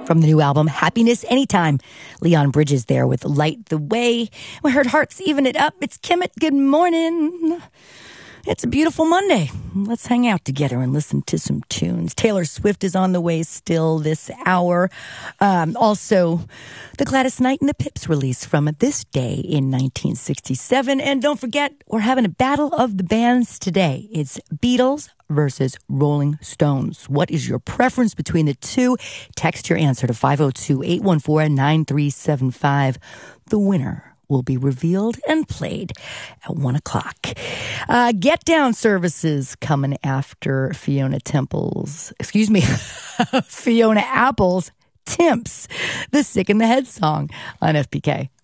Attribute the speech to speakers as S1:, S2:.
S1: from the new album, Happiness Anytime. Leon Bridges there with Light the Way. We heard Hearts Even It Up. It's Kimmit. Good morning. It's a beautiful Monday. Let's hang out together and listen to some tunes. Taylor Swift is on the way still this hour. Also, the Gladys Knight and the Pips release from this day in 1967. And don't forget, we're having a battle of the bands today. It's Beatles versus Rolling Stones. What is your preference between the two? Text your answer to 502-814-9375. The winner will be revealed and played at 1 o'clock. Get Down services coming after Fiona Apple's Timps, the Sick in the Head song on FPK.